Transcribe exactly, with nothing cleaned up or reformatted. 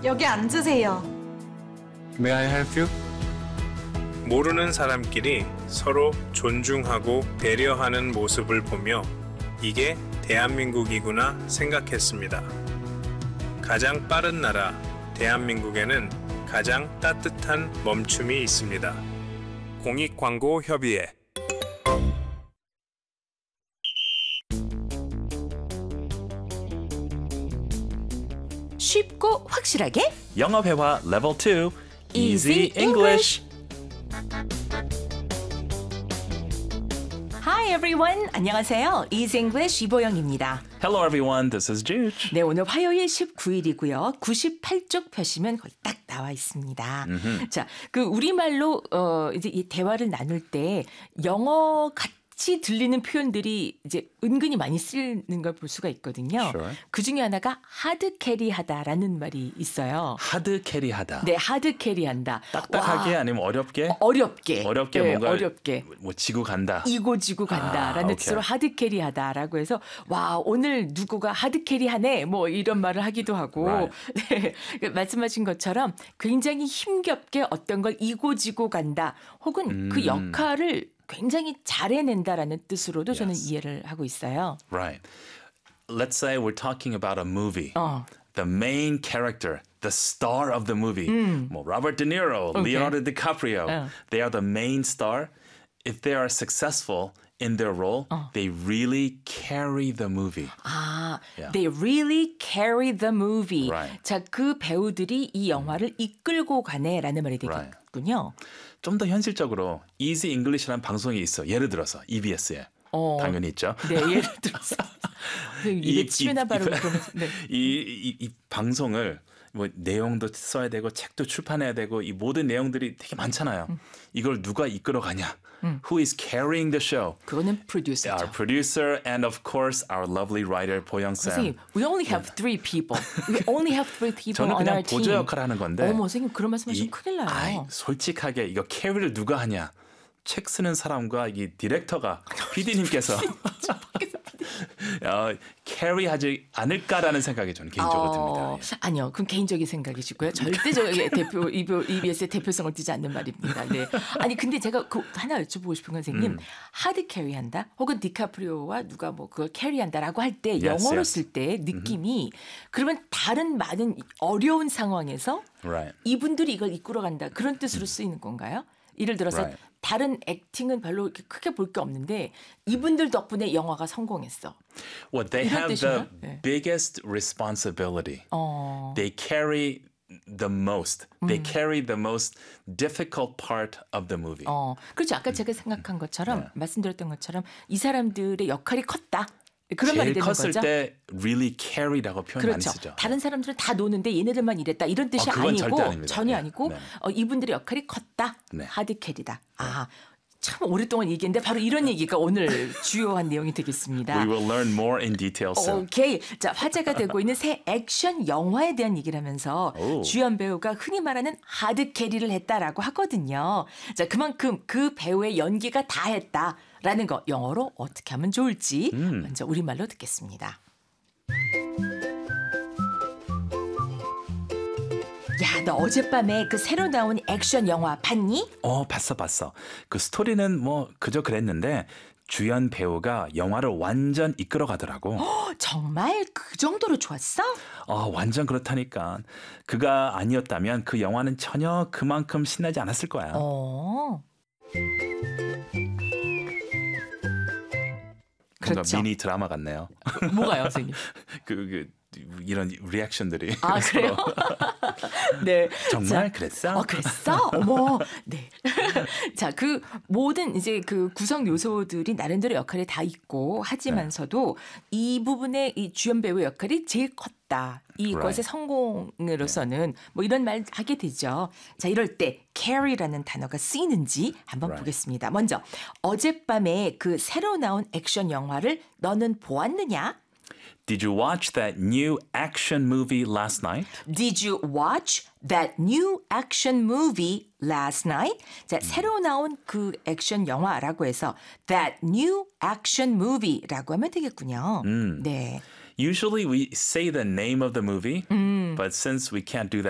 여기 앉으세요. May I help you? 모르는 사람끼리 서로 존중하고 배려하는 모습을 보며 이게 대한민국이구나 생각했습니다. 가장 빠른 나라 대한민국에는 가장 따뜻한 멈춤이 있습니다. 공익광고협의회 쉽고 확실하게 영어 회화 레벨 투 Easy Easy English. Hi everyone. 안녕하세요. Easy English 이보영입니다. Hello everyone, this is Juge. 네, 오늘 화요일 십구 일이고요. 구십팔 쪽 펴시면 거의 딱 나와 있습니다. Mm-hmm. 자, 그 우리말로 어 이제 이 대화를 나눌 때 영어 같이 들리는 표현들이 이제 은근히 많이 쓰는 걸 볼 수가 있거든요. Sure. 그 중에 하나가 하드 캐리하다라는 말이 있어요. 하드 캐리하다. 네, 하드 캐리한다. 딱딱하게 와, 아니면 어렵게? 어렵게. 어렵게 네, 뭔가 어렵게. 뭐 지고 간다. 이고 지고 간다라는 아, 뜻으로 오케이. 하드 캐리하다라고 해서 와 오늘 누구가 하드 캐리하네 뭐 이런 말을 하기도 하고 Right. 네, 말씀하신 것처럼 굉장히 힘겹게 어떤 걸 이고 지고 간다 혹은 음. 그 역할을 굉장히 잘해낸다라는 뜻으로도 Yes. 저는 이해를 하고 있어요. Right. Let's say we're talking about a movie. 어. The main character, the star of the movie. 뭐 Robert De Niro, Okay. Leonardo DiCaprio. 어. They are the main star. If they are successful in their role, they really carry the movie. 아, Yeah. they really carry the movie. Right. 자, 그 배우들이 이 영화를 이끌고 가네라는 말이 Right. 되겠군요. 좀 더 현실적으로 Easy English라는 방송이 있어. 예를 들어서 이비에스에. 어. 당연히 있죠. 네, 예를 들어서 입에 침이나 바르고 그러면서 네. 이, 이, 이 방송을 뭐 내용도 써야 되고 책도 출판해야 되고 이 모든 내용들이 되게 많잖아요. 음. 이걸 누가 이끌어가냐? Who is carrying the show? 그거는 프로듀서죠. Our producer and of course our lovely writer 보영 쌤. 선생님, we only have three people. We only have three people 저는 on 그냥 our team. 보조 역할을 하는 건데. 어머, 선생님 그런 말씀하시면 이- 큰일 나요. 아이, 솔직하게 이거 캐리를 누가 하냐? 책 쓰는 사람과 이 디렉터가 피디님께서 어, 캐리하지 않을까라는 생각이 저는 개인적으로 어, 듭니다. 아니요, 그건 개인적인 생각이시고요. 절대 저 대표 이비에스의 대표성을 띠지 않는 말입니다. 네. 아니 근데 제가 그 하나 여쭤보고 싶은 건 선생님, 음. 하드 캐리한다, 혹은 디카프리오와 누가 뭐 그걸 캐리한다라고 할 때 Yes, 영어로 yes. 쓸 때 느낌이 그러면 다른 많은 어려운 상황에서 Right. 이분들이 이걸 이끌어간다 그런 뜻으로 쓰이는 건가요? 예를 들어서 Right. 다른 액팅은 별로 이렇게 크게 볼 게 없는데 이분들 덕분에 영화가 성공했어. Well, they 이런 have the 뜻인가? 네. biggest responsibility. 어, They carry the most. They carry the most difficult part of the movie. 어, 그렇죠. 아까 제가 생각한 것처럼 네. 말씀드렸던 것처럼 이 사람들의 역할이 컸다. 그런 말이 제일 되는 컸을 거죠. 때 really carry라고 표현 많이 그렇죠. 쓰죠. 다른 사람들은 다 노는데 얘네들만 이랬다. 이런 뜻이 어, 그건 아니고 절대 아닙니다. 전혀 네. 아니고 네. 어, 이분들의 역할이 컸다. 네. 하드 캐리다. 아, 참 오랫동안 얘기했는데 바로 이런 얘기가 오늘 주요한 내용이 되겠습니다. We will learn more in detail soon. 오케이. 자, 화제가 되고 있는 새 액션 영화에 대한 얘기를 하면서 오. 주연 배우가 흔히 말하는 하드 캐리를 했다라고 하거든요. 자, 그만큼 그 배우의 연기가 다 했다라는 거 영어로 어떻게 하면 좋을지 음. 먼저 우리말로 듣겠습니다. 야, 너 어젯밤에 그 새로 나온 액션 영화 봤니? 어, 봤어, 봤어. 그 스토리는 뭐 그저 그랬는데 주연 배우가 영화를 완전 이끌어 가더라고. 어, 정말 그 정도로 좋았어? 어, 완전 그렇다니까. 그가 아니었다면 그 영화는 전혀 그만큼 신나지 않았을 거야. 어. 뭔가 그렇죠. 미니 드라마 같네요. 뭐가요, 선생님? 그, 그 이런 리액션들이. 아, 그래요? 네. 정말 자, 그랬어? 어, 그랬어? 어머. 네. 자, 그 모든 이제 그 구성 요소들이 나름대로 역할이 다 있고 하지만서도 이 부분의 이 주연 배우의 역할이 제일 컸다. 이것의 Right. 성공으로서는 뭐 이런 말 하게 되죠. 자, 이럴 때 carry라는 단어가 쓰이는지 한번 Right. 보겠습니다. 먼저 어젯밤에 그 새로 나온 액션 영화를 너는 보았느냐? Did you watch that new action movie last night? Did you watch that new action movie last night? 자, 새로 나온 그 액션 영화라고 해서 that new action movie라고 하면 되겠군요. 네. Usually we say the name of the movie, but since we can't do that